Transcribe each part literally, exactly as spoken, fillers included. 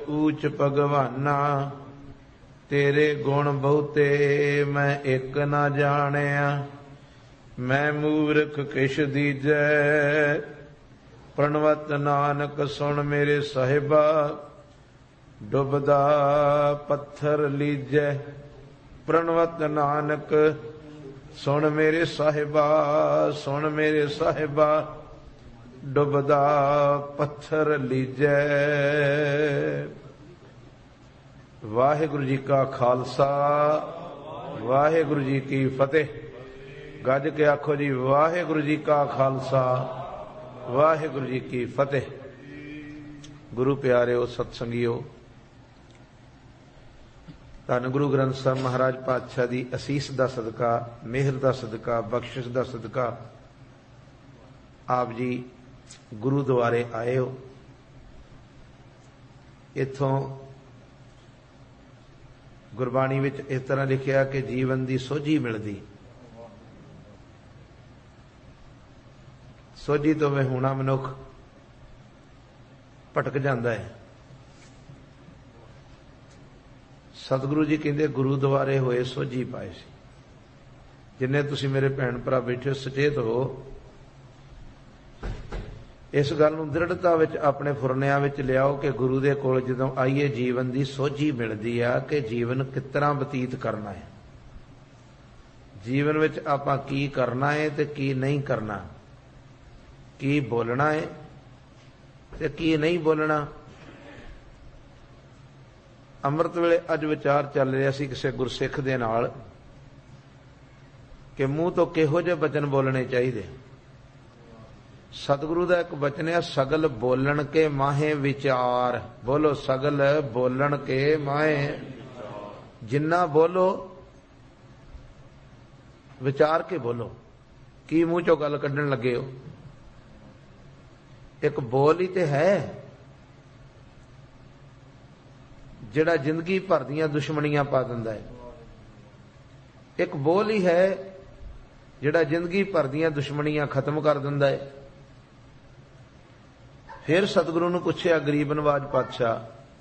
ऊच भगवाना, तेरे गुण बहुते मैं एक ना जानिया। मैं मूर्ख किश दीजै, प्रणवत नानक सुन मेरे साहिबा। डुबदा पत्थर लीजै, प्रणवत नानक सुन मेरे साहिबा, सुन मेरे साहिबा। डुबदा पत्थर लीजै। वाहिगुरु जी का खालसा, वाहिगुरु जी की फतेह। गज के आखो जी वाहिगुरु जी का खालसा, वाहिगुरु जी की फतेह। गुरु प्यारेओ सतसंगियो, धन गुरु ग्रंथ साहब महाराज पातशाह दी असीस दा सदका, मेहर दा सदका, बख्शिश दा सदका आप जी गुरुद्वारे आए हो। इथों गुरबाणी विच इस तरह लिखिया कि जीवन दी सोझी मिलदी। सोझी तो मैं होना मनुख भटक जाता है। सतगुरु जी कहते गुरुद्वारे होए सोझी पाए सी। जिन्ने तुसी मेरे भैन भरा बैठे सचेत हो, इस गल नूं दृढ़ता विच अपने फुरनिया विच लियाओ कि गुरु दे कोल जदों आईए जीवन दी सोझी मिलदी आ कि जीवन किस तरह बतीत करना है, जीवन विच आपां की करना है ते की नहीं करना, की बोलना है ते की नहीं बोलना। अमृत वेले अज विचार चल रहा सी किसी गुरसिख दे नाल कि मूँह तो किहो जिहे बचन बोलने चाहिए। सतगुरु का एक बचन है, सगल बोलन के माहे विचार। बोलो सगल बोलन के माहे, जिन्ना बोलो विचार के बोलो। की मूँह चो गल कढ़न लगे हो, एक बोल ही तो है जिहड़ा जिंदगी भर दियां दुश्मनियां पा दिंदा है। एक बोल ही है जिहड़ा जिंदगी भर दियां दुश्मनियां खत्म कर दिंदा है। फिर सतगुरु नूं पुछया गरीब नवाज पातशाह,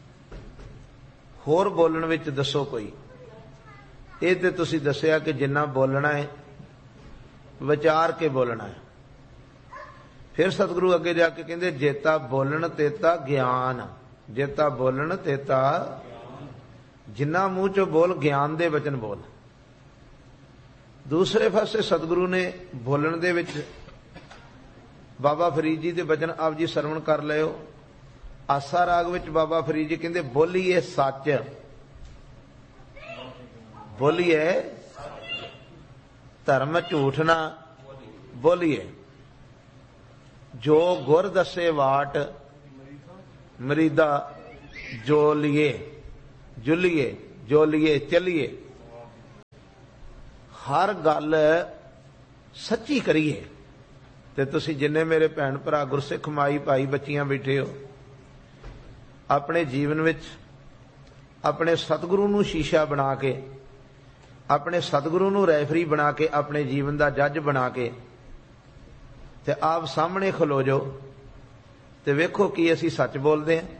होर बोलण विच दसो कोई। ये ते तुसीं दसिया कि जिन्ना बोलना है विचार के बोलना है। फिर सतगुरु अगे जाके कहंदे जेता बोलन तेता ज्ञान, जेता बोलन तेता, जिन्ना मूँह चो बोल ज्ञान दे वचन बोल। दूसरे पासे सतगुरु ने बोलन दे विच बाबा फरीद जी दे वचन आप जी सरवण कर लियो। आसा राग विच बाबा फरीद जी कहंदे बोलीए सच, बोलीए धर्म झूठ ना बोलीए। जो गुर दसे वाट मरीदा, जो लिए जुलिए, जो लिए चलिए। हर गल सच्ची करिए। ते तुसी जिन्ने मेरे भैन भरा गुरसिख माई भाई बच्चियां बैठे हो, अपने जीवन विच अपने सतगुरु नूं शीशा बना के, अपने सतगुरु नूं रैफरी बना के, अपने जीवन का जज बना के ते आप सामने खलो जो ते वेखो कि असी सच बोलते हैं,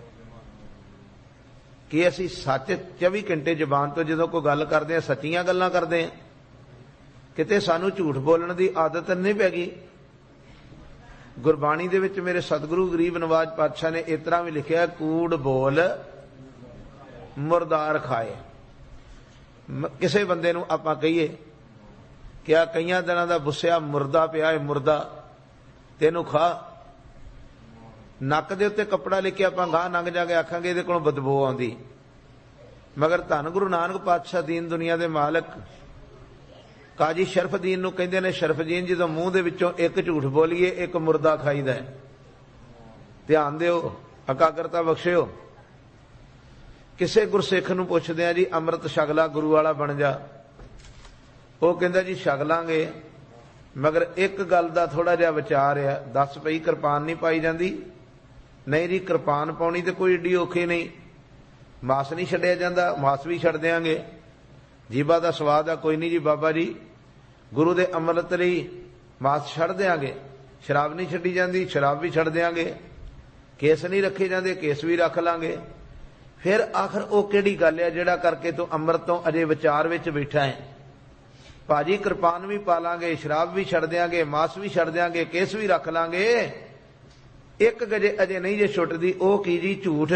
कि असी सच चौबी घंटे जबान तो जो कोई गल करते हैं सच्चियां गल्लां करते हैं, किते सानू झूठ बोलने की आदत नहीं पै गई। गुरबाणी दे विच मेरे सतगुरु गरीब नवाज पातशाह ने इस तरह भी लिखिया, कूड़ बोल मुरदार खाए। किसी बंदे नूं आपां कहीए कि आ कई दिनों का बुस्सिया मुरदा पिया है, मुरदा तेनू खा, नक दे उत्ते कपड़ा लेके आपां गांह लंघ जाके आखांगे इहदे कोलों बदबू आउंदी। मगर धन गुरु नानक पातशाह दीन दुनिया के मालक काजी शरफदीन नूं कहंदे ने, शरफदीन जी तो मूँह दे विचों एक झूठ बोलीए एक मुरदा खाईदा है। ध्यान दिओ, एकाग्रता बख्शिओ। किसे गुरसिख नूं पुछदे आ जी अमृत छकला गुरु वाला बन जा, वो कहंदा जी छक लांगे, मगर एक गल दा थोड़ा जिहा विचार है, दस पई किरपान नहीं पाई जाती। नहीं जी किरपान पाउणी तो कोई एडी औखी नहीं, मास नहीं छड्डिया जांदा, मास भी छड्ड देंगे। जीबा का स्वाद आ कोई नहीं जी बाबा जी, गुरु दे अमृत लई मास छड्ड देंगे। शराब नहीं छड्डी जाती, शराब भी छड्ड देंगे। केस नहीं रखे जाते, केस भी रख लांगे। फिर आखिर वो किहड़ी गल है जिहड़ा करके तू अमृत तो अजे विचार विच बैठा है। भाजी कृपान भी पा लांगे, शराब भी छड़ देंगे, मांस भी छड़ देंगे, केस भी रख लांगे, एक गजे अजे नहीं जे छुटदी। ओ की जी? झूठ।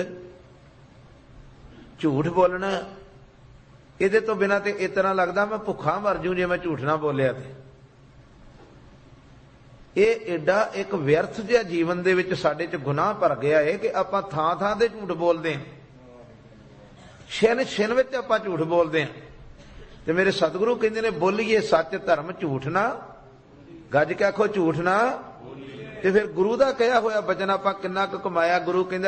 झूठ बोलना इहदे तो बिना ते इतना लगदा मैं भुखा मर जूं जे मैं झूठ ना बोलिया। ते ਇਹ एडा एक व्यर्थ जिहा जीवन दे विच साडे च गुनाह भर गया है कि आपां थां थां ते झूठ बोलदे हां, छिन छिन विच आपां झूठ बोलदे हां। ते मेरे सतगुरु कहंदे ने बोलीए सच धर्म झूठ ना, गज के आखो झूठ ना। ते फिर गुरु दा कहा होया बचन आपां किन्ना क कमाया। गुरु कहंदा